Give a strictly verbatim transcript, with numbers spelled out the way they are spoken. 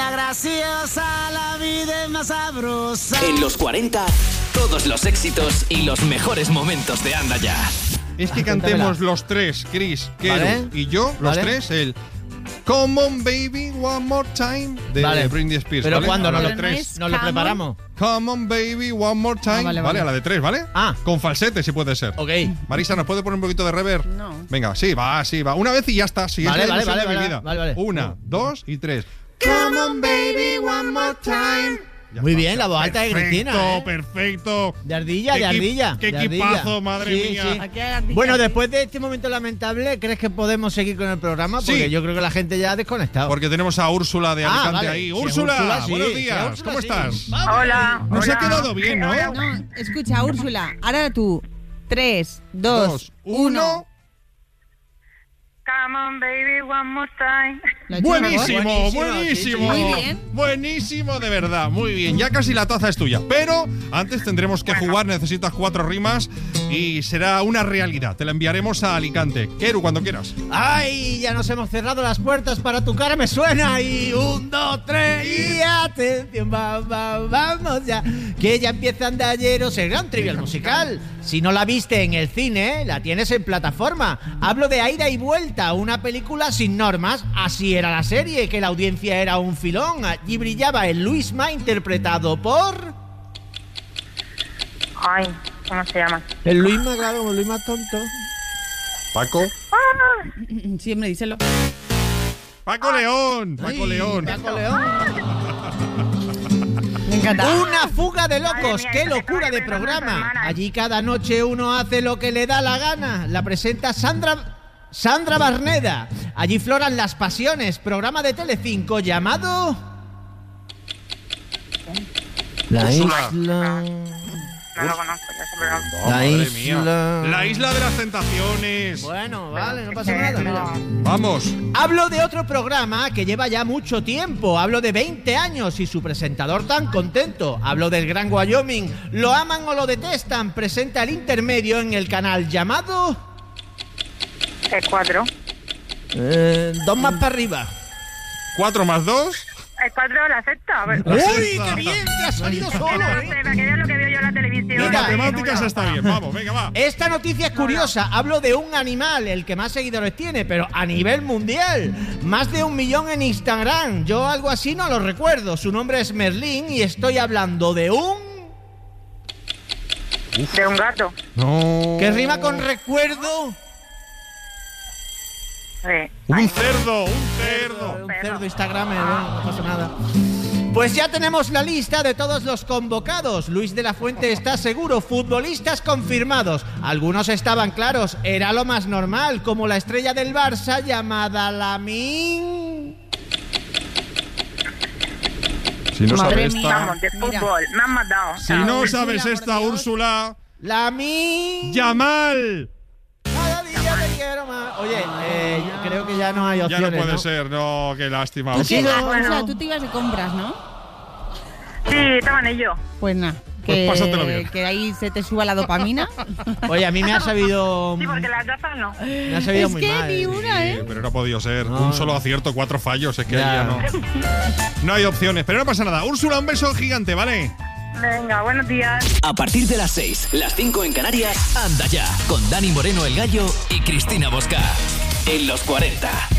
más graciosa, la vida es más sabrosa. En los cuarenta, todos los éxitos y los mejores momentos de Anda Ya. Es que cantemos los tres, Chris, Keru ¿Vale? y yo, los ¿Vale? tres, el Come on baby, one more time de Vale. Britney Spears. Pero ¿vale? ¿cuándo? A la ¿Nos de lo, tres. nos lo preparamos? Come on baby, one more time. Ah, vale, vale, vale. a la de tres, ¿vale? Ah. Con falsete, si puede ser. Ok. Marisa, ¿nos puede poner un poquito de reverb? No. Venga, sí, va, sí, va. Una vez y ya está. Siguiente Vale, vale, ilusión vale, de mi vale, vida. vale, vale. Una, dos y tres. Come on baby, one more time. Ya Muy está, bien, ya. la voz alta de Perfecto, Cristina, ¿eh? Perfecto. De ardilla, Qué de equi- ardilla. Qué de equipazo, ardilla. madre Sí, mía. sí. Aquí hay ardilla, Bueno, sí. después de este momento lamentable, ¿crees que podemos seguir con el programa? Porque Sí. yo creo que la gente ya ha desconectado. Porque tenemos a Úrsula de Ah, Alicante vale. ahí. Si es Úrsula, Úrsula, sí. buenos Si es días. Úrsula, ¿Cómo sí. estás? Hola. Nos hola. ha quedado bien, ¿no? No, escucha, Úrsula, ahora tú. Tres, dos, Dos, uno. uno. Come on, baby, one more time. ¿Lo he hecho mejor? Buenísimo, Buenísimo, buenísimo. sí, sí. Muy bien. Buenísimo, de verdad. Muy bien. Ya casi la taza es tuya. Pero antes tendremos que jugar. Necesitas cuatro rimas y será una realidad. Te la enviaremos a Alicante. Keru, cuando quieras. ¡Ay! Ya nos hemos cerrado las puertas para tu cara, me suena. Y un, dos, tres, y atención, va, va, vamos ya. Que ya empieza Andalleros, el gran trivial musical. Si no la viste en el cine, la tienes en plataforma. Hablo de Aida y Vuelta, una película sin normas. Así era la serie, que la audiencia era un filón. Allí brillaba el Luisma, interpretado por... Ay, ¿cómo se llama? El Luisma, claro, como el Luisma tonto. Paco. Sí, hombre, díselo. Paco León. Paco Ay, León. Paco León. Me encanta. Una fuga de locos, Madre mía, qué esto que locura estaba de inventando programa. esta semana. Allí cada noche uno hace lo que le da la gana. La presenta Sandra Sandra Barneda. Allí floran las pasiones, programa de Telecinco llamado La Úrsula. Isla. No lo conozco, ya se programa. Oh, La madre isla. mía. La isla de las tentaciones. Bueno, vale, no pasa Eh, nada. mira. no. Vamos. Hablo de otro programa que lleva ya mucho tiempo. Hablo de veinte años y su presentador tan contento. Hablo del Gran Wyoming. Lo aman o lo detestan. Presenta el intermedio en el canal llamado... El cuatro. Eh, dos más para arriba. Cuatro más dos. El cuatro la sexta. A ver. La ¡Uy, sexta. qué bien! Te has salido Que solo, no ¿eh? sé, para que veas lo que veo yo en la televisión. Las Mira, matemáticas está bien. Vamos, venga, va. Esta noticia es curiosa. Hablo de un animal, el que más seguidores tiene, pero a nivel mundial. Más de un millón en Instagram. Yo algo así no lo recuerdo. Su nombre es Merlín y estoy hablando de un... De un gato. No. ¿Qué rima con recuerdo? Sí. Un cerdo, un cerdo. Un cerdo Instagramer, bueno, no pasa nada. Pues ya tenemos la lista de todos los convocados. Luis de la Fuente está seguro, futbolistas confirmados. Algunos estaban claros, era lo más normal, como la estrella del Barça llamada Lamine. Si no Madre sabes mía. esta. Vamos, de Mira. fútbol. Me han matado. Si no Úrsula, sabes por esta, Dios. Úrsula. Lamine. Yamal. Cada día te quiero más. Oye, eh, yo creo que ya no hay Ya opciones, no puede ¿no? ser, no, qué lástima. Tú, Sí, te- no, ah, bueno. Úrsula, tú te ibas de compras, ¿no? Sí, estaban ellos. Pues nada. Pues Que, pásatelo bien. que ahí se te suba la dopamina. Oye, a mí me ha sabido... Sí, porque las gafas no. Me ha sabido Es muy que mal. ni una, Sí, ¿eh? pero no ha podido ser. No, un solo no. acierto, cuatro fallos. Es que Ya. ya no. No hay opciones, pero no pasa nada. Úrsula, un beso gigante, ¿vale? Venga, buenos días. A partir de las seis, las cinco en Canarias, Anda Ya, con Dani Moreno el Gallo y Cristina Bosca. En los cuarenta.